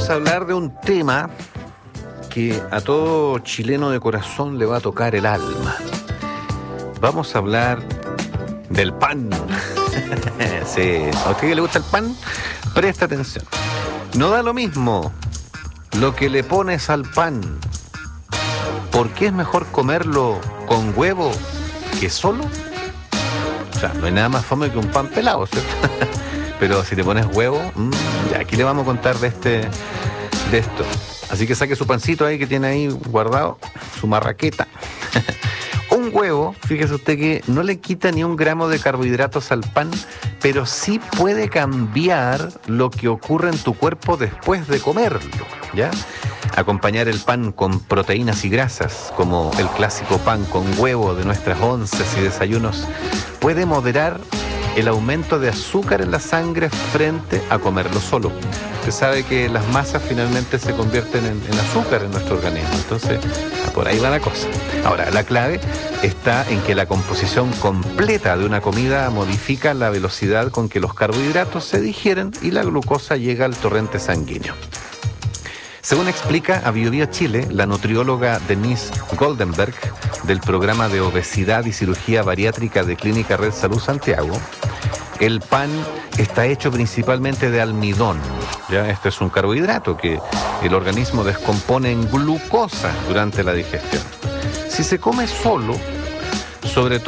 vamos a hablar de un tema que a todo chileno de corazón le va a tocar el alma. Vamos a hablar del pan. Sí, ¿a usted que le gusta el pan? Presta atención. No da lo mismo lo que le pones al pan. ¿Por qué es mejor comerlo con huevo que solo? O sea, no hay nada más fome que un pan pelado, ¿cierto? Pero si te pones huevo, ya aquí le vamos a contar de esto. Así que saque su pancito ahí que tiene ahí guardado, su marraqueta. Un huevo, fíjese usted que no le quita ni un gramo de carbohidratos al pan, pero sí puede cambiar lo que ocurre en tu cuerpo después de comerlo, ¿ya? Acompañar el pan con proteínas y grasas, como el clásico pan con huevo de nuestras onces y desayunos, puede moderar el aumento de azúcar en la sangre frente a comerlo solo. Usted sabe que las masas finalmente se convierten en azúcar en nuestro organismo, entonces por ahí va la cosa. Ahora, la clave está en que la composición completa de una comida modifica la velocidad con que los carbohidratos se digieren y la glucosa llega al torrente sanguíneo. Según explica a BioBio Chile, la nutrióloga Denise Goldenberg del programa de obesidad y cirugía bariátrica de Clínica Red Salud Santiago, el pan está hecho principalmente de almidón. ¿Ya? Este es un carbohidrato que el organismo descompone en glucosa durante la digestión. Si se come solo, sobre todo